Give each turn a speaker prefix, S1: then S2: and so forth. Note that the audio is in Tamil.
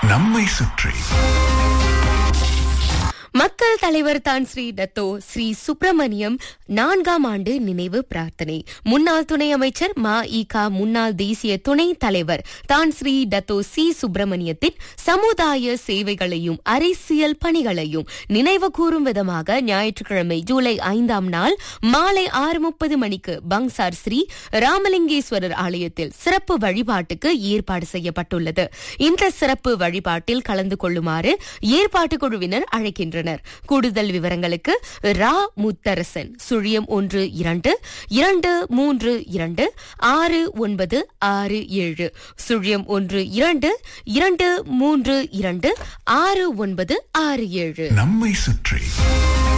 S1: நம்மை சுற்றி
S2: மக்கள் தலைவர் தான் ஸ்ரீ டத்தோ ஸ்ரீ சுப்பிரமணியம் 4ஆம் ஆண்டு நினைவு பிரார்த்தனை. முன்னாள் துணை அமைச்சர் மஇகா முன்னாள் தேசிய துணைத் தலைவர் தான் ஸ்ரீ டத்தோ சி சுப்பிரமணியத்தின் சமுதாய சேவைகளையும் அரசியல் பணிகளையும் நினைவு கூறும் விதமாக ஞாயிற்றுக்கிழமை ஜூலை 5ஆம் நாள் மாலை 6:30 மணிக்கு பங்சார் ஸ்ரீ ராமலிங்கேஸ்வரர் ஆலயத்தில் சிறப்பு வழிபாட்டுக்கு ஏற்பாடு செய்யப்பட்டுள்ளது. இந்த சிறப்பு வழிபாட்டில் கலந்து கொள்ளுமாறு ஏற்பாட்டு குழுவினர் அழைக்கின்றனர். கூடுதல் விவரங்களுக்கு ரா முத்தரசன் 01 2 232 6967 01 2 232 6967.
S1: நம்மை சுற்றி